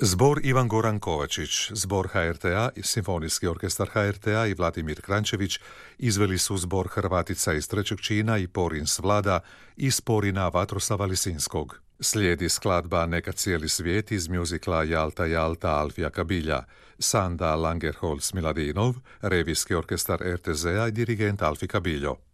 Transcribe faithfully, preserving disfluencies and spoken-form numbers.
Zbor Ivan Goran Kovačić, zbor ha er te a, Simfonijski orkestar ha er te a i Vladimir Krančević izveli su zbor Hrvatica iz trećeg čina i Porin s Vlada iz Porina Vatroslava Lisinskog. Slijedi skladba Neka cijeli svijet iz mjuzikla Jalta Jalta Alfija Kabilja, Sanda Langerholz Miladinov, revijski orkestar er te zea i dirigent Alfi Kabiljo.